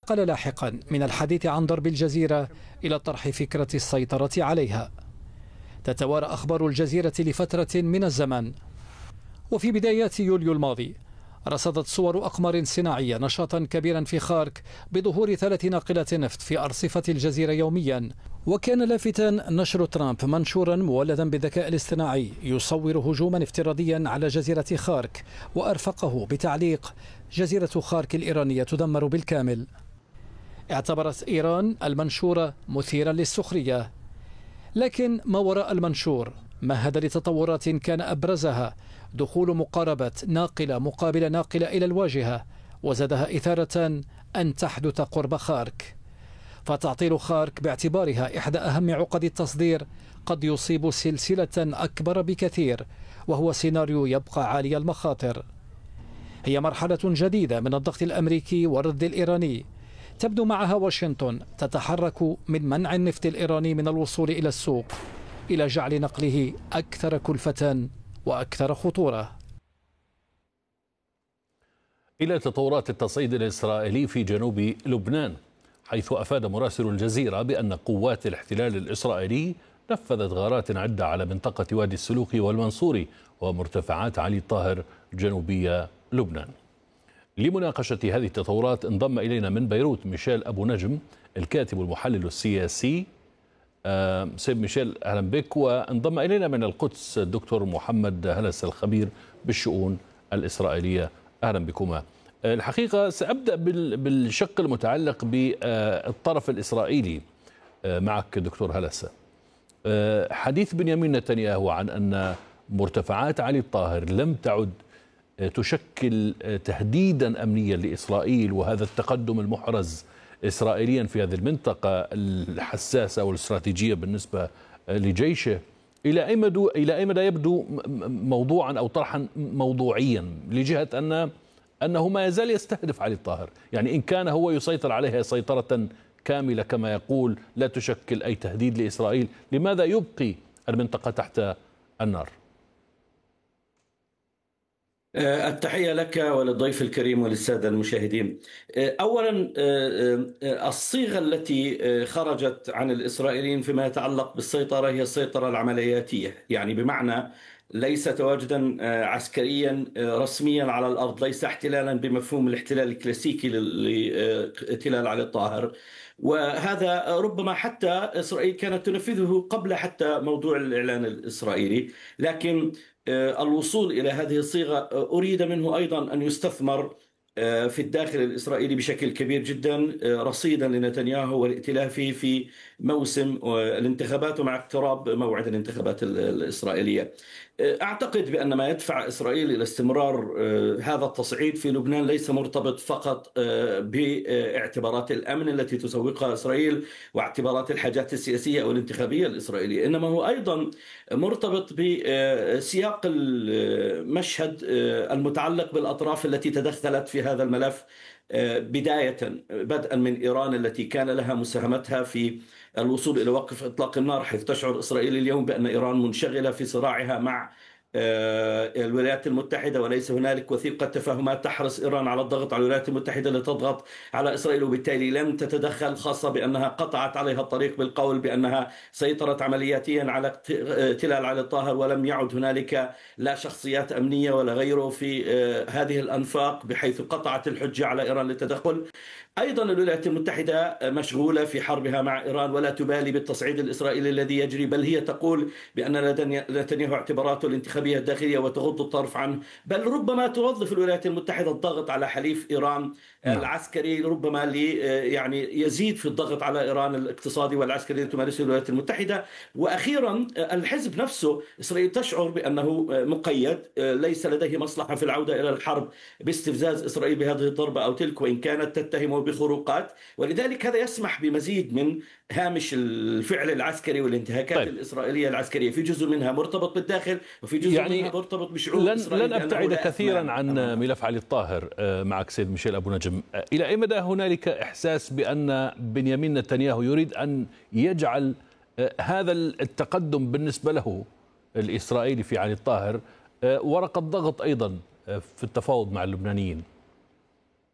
انتقل لاحقا من الحديث عن ضرب الجزيرة إلى طرح فكرة السيطرة عليها. تتوارى أخبار الجزيرة لفترة من الزمن، وفي بدايات يوليو الماضي رصدت صور أقمار صناعية نشاطا كبيرا في خارك بظهور 3 ناقلات نفط في أرصفة الجزيرة يوميا. وكان لافتا نشر ترامب منشورا مولدا بالذكاء الاصطناعي يصور هجوما افتراضيا على جزيرة خارك، وأرفقه بتعليق: جزيرة خارك الإيرانية تدمر بالكامل. اعتبرت إيران المنشور مثيرا للسخرية، لكن ما وراء المنشور مهد لتطورات كان أبرزها دخول مقاربة ناقلة مقابل ناقلة إلى الواجهة، وزادها إثارة أن تحدث قرب خارك. فتعطيل خارك باعتبارها إحدى أهم عقد التصدير قد يصيب سلسلة أكبر بكثير، وهو سيناريو يبقى عالي المخاطر. هي مرحلة جديدة من الضغط الأمريكي والرد الإيراني، تبدو معها واشنطن تتحرك من منع النفط الإيراني من الوصول إلى السوق إلى جعل نقله أكثر كلفة وأكثر خطورة. إلى تطورات التصعيد الإسرائيلي في جنوب لبنان، حيث أفاد مراسل الجزيرة بأن قوات الاحتلال الإسرائيلي نفذت غارات عدة على منطقة وادي السلوكي والمنصوري ومرتفعات علي الطاهر جنوبية لبنان. لمناقشة هذه التطورات انضم إلينا من بيروت ميشيل أبو نجم الكاتب والمحلل السياسي. سيد ميشيل أهلا بك. وانضم إلينا من القدس الدكتور محمد هلس الخبير بالشؤون الإسرائيلية. أهلا بكما. الحقيقة سأبدأ بالشق المتعلق بالطرف الإسرائيلي معك دكتور هلس. حديث بنيامين نتنياهو عن أن مرتفعات علي الطاهر لم تعد تشكل تهديدا أمنيا لإسرائيل، وهذا التقدم المحرز إسرائيليا في هذه المنطقة الحساسة والاستراتيجية بالنسبة لجيشه، إلى أي مدى يبدو موضوعا أو طرحا موضوعيا لجهة أنه ما يزال يستهدف علي الطاهر؟ يعني إن كان هو يسيطر عليها سيطرة كاملة كما يقول لا تشكل أي تهديد لإسرائيل، لماذا يبقي المنطقة تحت النار؟ التحية لك وللضيف الكريم وللسادة المشاهدين. أولا، الصيغة التي خرجت عن الإسرائيليين فيما يتعلق بالسيطرة هي السيطرة العملياتية، يعني بمعنى ليس تواجدا عسكريا رسميا على الأرض، ليس احتلالا بمفهوم الاحتلال الكلاسيكي لاحتلال علي الطاهر. وهذا ربما حتى إسرائيل كانت تنفذه قبل حتى موضوع الإعلان الإسرائيلي، لكن الوصول إلى هذه الصيغة أريد منه أيضا أن يستثمر في الداخل الإسرائيلي بشكل كبير جدا، رصيدا لنتنياهو والائتلاف في موسم الانتخابات ومع اقتراب موعد الانتخابات الإسرائيلية. أعتقد بأن ما يدفع إسرائيل إلى استمرار هذا التصعيد في لبنان ليس مرتبط فقط باعتبارات الأمن التي تسوقها إسرائيل واعتبارات الحاجات السياسية أو الانتخابية الإسرائيلية، إنما هو أيضا مرتبط بسياق المشهد المتعلق بالأطراف التي تدخلت في هذا الملف، بدءا من إيران التي كان لها مساهمتها في الوصول إلى وقف إطلاق النار، حيث تشعر إسرائيل اليوم بأن إيران منشغلة في صراعها مع الولايات المتحدة، وليس هنالك وثيقة تفاهمات تحرص إيران على الضغط على الولايات المتحدة لتضغط على إسرائيل، وبالتالي لم تتدخل، خاصة بأنها قطعت عليها الطريق بالقول بأنها سيطرت عملياتيا على اغتيال علي الطاهر، ولم يعد هنالك لا شخصيات أمنية ولا غيره في هذه الأنفاق، بحيث قطعت الحجة على إيران للتدخل. أيضا الولايات المتحدة مشغولة في حربها مع إيران ولا تبالي بالتصعيد الإسرائيلي الذي يجري، بل هي تقول بأن نتنياهو اعتباراته الانتخابية الداخلية وتغض الطرف عنه، بل ربما توظف الولايات المتحدة الضغط على حليف إيران العسكري، ربما يعني يزيد في الضغط على إيران الاقتصادي والعسكري التي تمارسه الولايات المتحدة. وأخيرا الحزب نفسه، إسرائيل تشعر بأنه مقيد، ليس لديه مصلحة في العودة إلى الحرب باستفزاز إسرائيل بهذه الضربة أو تلك، وإن كانت تتهمه بخروقات، ولذلك هذا يسمح بمزيد من هامش الفعل العسكري والانتهاكات الإسرائيلية العسكرية، في جزء منها مرتبط بالداخل وفي جزء منها مرتبط بشعوب إسرائيل. لن أبتعد كثيرا عن ملف علي الطاهر معك سيد ميشيل أبو نجم. إلى أي مدى هنالك إحساس بأن بنيامين نتنياهو يريد أن يجعل هذا التقدم بالنسبة له الإسرائيلي في علي الطاهر ورقة ضغط أيضا في التفاوض مع اللبنانيين؟